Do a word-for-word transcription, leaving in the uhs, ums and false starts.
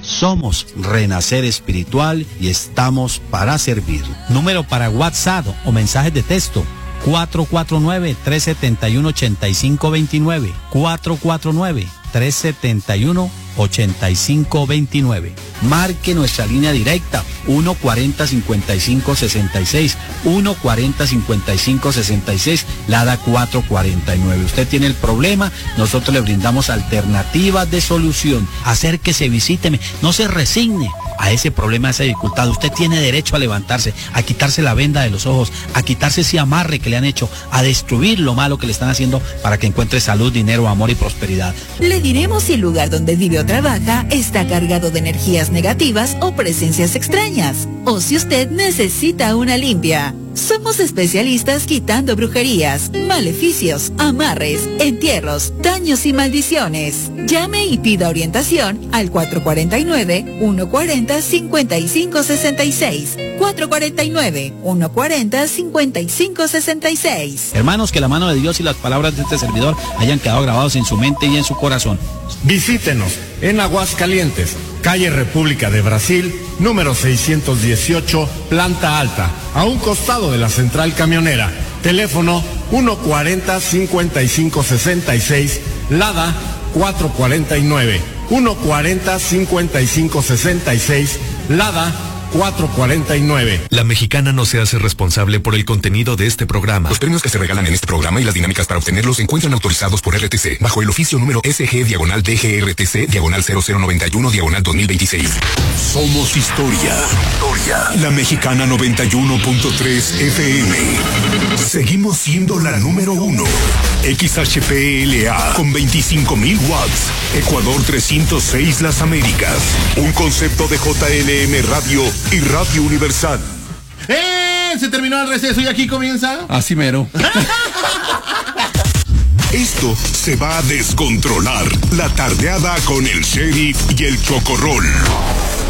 Somos Renacer Espiritual y estamos para servir. Número para WhatsApp o mensajes de texto: cuatro cuatro nueve, tres siete uno, ocho cinco dos nueve, cuatro cuatro nueve, tres siete uno, ocho cinco dos nueve. Marque nuestra línea directa uno cuarenta, cincuenta y cinco, sesenta y seis, uno cuarenta, cincuenta y cinco, sesenta y seis, Lada cuatrocientos cuarenta y nueve. Usted tiene el problema, nosotros le brindamos alternativas de solución. Acérquese, visíteme, no se resigne a ese problema, a esa dificultad. Usted tiene derecho a levantarse, a quitarse la venda de los ojos, a quitarse ese amarre que le han hecho, a destruir lo malo que le están haciendo para que encuentre salud, dinero, amor y prosperidad. Le diremos si el lugar donde vive o trabaja está cargado de energías negativas o presencias extrañas, o si usted necesita una limpia. Somos especialistas quitando brujerías, maleficios, amarres, entierros, daños y maldiciones. Llame y pida orientación al cuatro cuatro nueve, uno cuatro cero, cinco cinco seis seis, cuatro cuatro nueve, uno cuatro cero, cinco cinco seis seis. Hermanos, que la mano de Dios y las palabras de este servidor hayan quedado grabados en su mente y en su corazón. Visítenos en Aguascalientes, calle República de Brasil, número seiscientos dieciocho, planta alta, a un costado de la central camionera. Teléfono uno cuarenta, cincuenta y cinco sesenta y seis, Lada cuatrocientos cuarenta y nueve, uno cuarenta, cincuenta y cinco sesenta y seis, Lada cuatrocientos cuarenta y nueve. La Mexicana no se hace responsable por el contenido de este programa. Los premios que se regalan en este programa y las dinámicas para obtenerlos se encuentran autorizados por R T C bajo el oficio número S G diagonal D G R T C diagonal cero cero noventa y uno diagonal dos mil veintiséis. Somos historia. Historia. La Mexicana noventa y uno punto tres F M. Seguimos siendo la número uno. X H P L A con veinticinco mil watts. Ecuador trescientos seis Las Américas. Un concepto de J L M Radio y Radio Universal. ¡Eh! Se terminó el receso y aquí comienza. Así mero. Esto se va a descontrolar. La tardeada con el Sheriff y el Chocorrol.